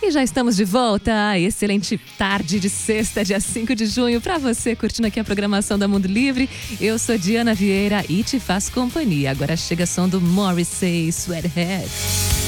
E já estamos de volta. Excelente tarde de sexta, dia 5 de junho, para você curtindo aqui a programação da Mundo Livre. Eu sou Diana Vieira e te faço companhia. Agora chega som do Morrissey, Sweathead.